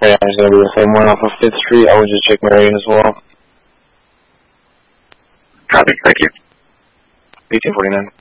Marion is going to be the same one off of 5th Street. I would just check Marion as well. Copy, thank you. 1849.